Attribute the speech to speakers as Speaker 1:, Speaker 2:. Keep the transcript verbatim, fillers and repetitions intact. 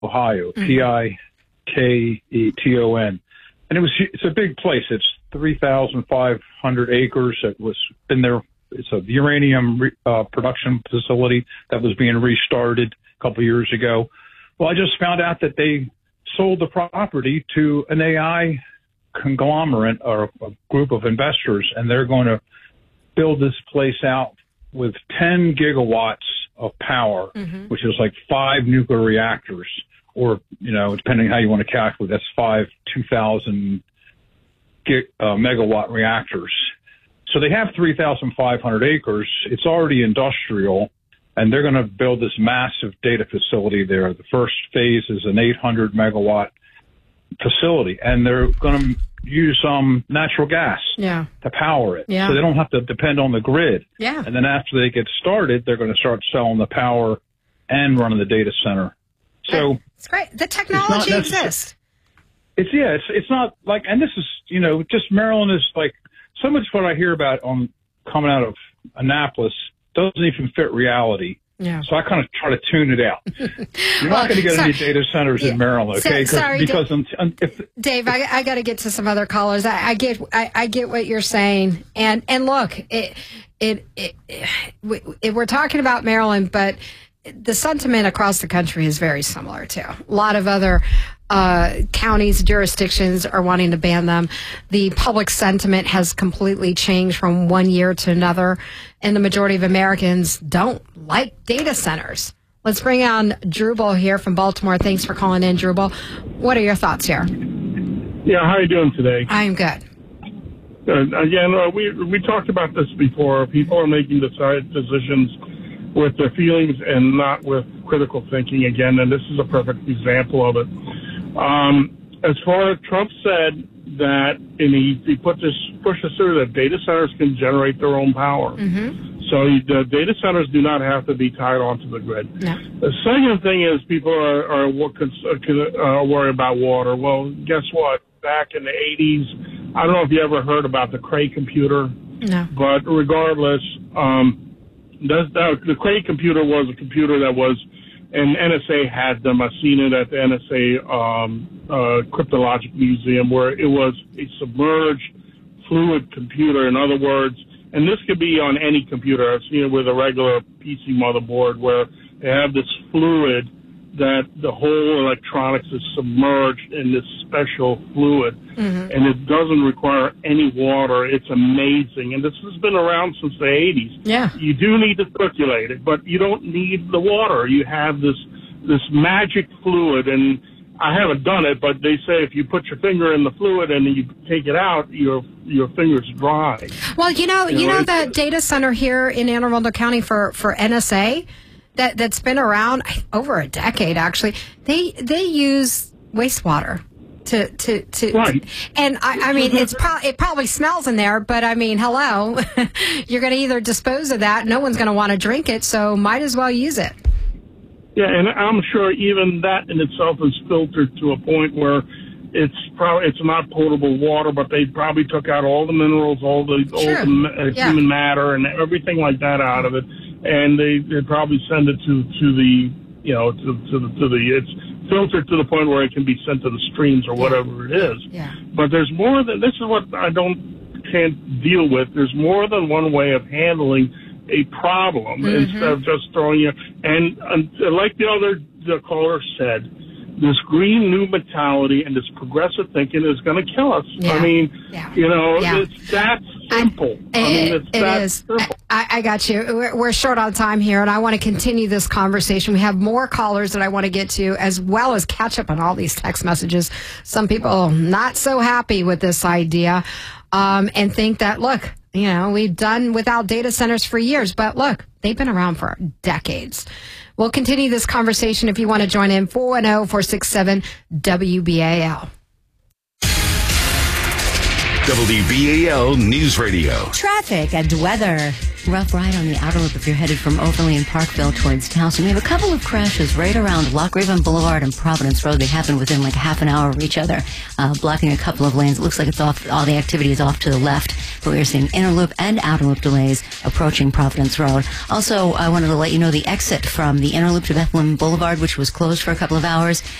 Speaker 1: Ohio,
Speaker 2: Mm-hmm.
Speaker 1: P I K E T O N. And it was, it's a big place. It's three thousand five hundred acres. It was been there. It's a uranium re, uh, production facility that was being restarted a couple of years ago. Well, I just found out that they sold the property to an A I conglomerate or a group of investors, and they're going to build this place out with ten gigawatts of power, mm-hmm. which is like five nuclear reactors, or, you know, depending how you want to calculate, that's five two thousand gig, uh, megawatt reactors. So they have three thousand five hundred acres. It's already industrial, and they're going to build this massive data facility there. The first phase is an eight hundred megawatt facility, and they're going to use um, natural gas
Speaker 2: yeah.
Speaker 1: to power it.
Speaker 2: Yeah.
Speaker 1: So they don't have to depend on the grid.
Speaker 2: Yeah.
Speaker 1: And then after they get started, they're going to start selling the power and running the data center. So
Speaker 2: it's great. The technology
Speaker 1: it's
Speaker 2: exists.
Speaker 1: It's, yeah, it's, it's not like, and this is, you know, just Maryland is like, so much what I hear about on coming out of Annapolis doesn't even fit reality.
Speaker 2: Yeah.
Speaker 1: So I kind of try to tune it out. You're
Speaker 2: well,
Speaker 1: not going to get
Speaker 2: sorry.
Speaker 1: any data centers
Speaker 2: yeah.
Speaker 1: in Maryland, okay?
Speaker 2: So, sorry,
Speaker 1: because
Speaker 2: Dave,
Speaker 1: um, if,
Speaker 2: Dave I, I got to get to some other callers. I, I get, I, I get what you're saying, and and look, it, it, it, it, we're talking about Maryland, but the sentiment across the country is very similar too. A lot of other uh, counties, jurisdictions are wanting to ban them. The public sentiment has completely changed from one year to another, and the majority of Americans don't like data centers. Let's bring on Drupal here from Baltimore. Thanks for calling in, Drupal. What are your thoughts here?
Speaker 3: Yeah, how are you doing today?
Speaker 2: I'm good.
Speaker 3: Good. Again, uh, we we talked about this before. People are making decide decisions with their feelings and not with critical thinking again, and this is a perfect example of it. Um, as far as Trump said that, and he, he put this, pushed this through, that data centers can generate their own power.
Speaker 2: Mm-hmm.
Speaker 3: So the data centers do not have to be tied onto the grid.
Speaker 2: No.
Speaker 3: The second thing is people are, are uh, worried about water. Well, guess what? Back in the eighties, I don't know if you ever heard about the Cray computer.
Speaker 2: No.
Speaker 3: But regardless, um, That's, that, the Cray computer was a computer that was, and N S A had them. I've seen it at the N S A um, uh, Cryptologic Museum, where it was a submerged fluid computer. In other words, and this could be on any computer. I've seen it with a regular P C motherboard, where they have this fluid that the whole electronics is submerged in this special fluid, mm-hmm. and it doesn't require any water. It's amazing, and this has been around since the eighties.
Speaker 2: Yeah.
Speaker 3: You do need to circulate it, but you don't need the water. You have this this magic fluid, and I haven't done it, but they say if you put your finger in the fluid and you take it out, your your finger's dry.
Speaker 2: Well, you know, you,
Speaker 3: you
Speaker 2: know,
Speaker 3: know
Speaker 2: the data center here in Anne Arundel County for, for N S A, that that's been around over a decade. Actually, they they use wastewater to to to,
Speaker 3: right.
Speaker 2: to and I, I mean it's pro- it probably smells in there, but I mean, hello, you're going to either dispose of that. No one's going to want to drink it, so might as well use it.
Speaker 3: Yeah, and I'm sure even that in itself is filtered to a point where it's probably it's not potable water, but they probably took out all the minerals, all the
Speaker 2: Sure.
Speaker 3: all the uh,
Speaker 2: Yeah.
Speaker 3: human matter, and everything like that out of it. And they they probably send it to to the you know to to the, to the it's filtered to the point where it can be sent to the streams or whatever it is.
Speaker 2: Yeah.
Speaker 3: But there's more than this is what I don't can't deal with. There's more than one way of handling a problem
Speaker 2: Mm-hmm.
Speaker 3: instead of just throwing it. And, and like the other the caller said, this green new mentality and this progressive thinking is going to kill us.
Speaker 2: Yeah.
Speaker 3: I mean,
Speaker 2: Yeah.
Speaker 3: you know,
Speaker 2: Yeah.
Speaker 3: it's that simple. I, I mean, it's
Speaker 2: it
Speaker 3: that
Speaker 2: is.
Speaker 3: simple.
Speaker 2: I, I got you. We're, we're short on time here, and I want to continue this conversation. We have more callers that I want to get to, as well as catch up on all these text messages. Some people not so happy with this idea um, and think that, look, you know, we've done without data centers for years, but look, they've been around for decades. We'll continue this conversation if you want to join in. four one zero, four six seven, W B A L.
Speaker 4: W B A L News Radio.
Speaker 5: Traffic and weather.
Speaker 4: rough ride on the outer loop if you're headed from Overly and Parkville towards Towson. We have a couple of crashes right around Loch Raven Boulevard and Providence Road. They happen within like half an hour of each other, uh, blocking a couple of lanes. It looks like it's off. All the activity is off to the left, but we are seeing inner loop and outer loop delays approaching Providence Road. Also, I wanted to let you know the exit from the inner loop to Bethlehem Boulevard, which was closed for a couple of hours,